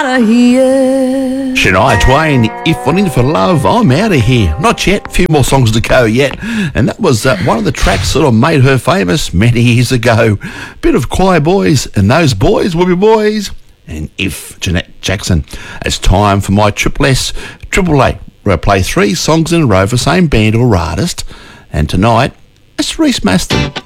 Shania Twain, If Wanting for Love, I'm out of here. Not yet, a few more songs to go yet. And that was one of the tracks that made her famous many years ago. Bit of Choir Boys, and those boys will be boys. And If, Jeanette Jackson. It's time for my Triple S, Triple A, where I play 3 songs in a row for same band or artist. And tonight, it's Reese Maston.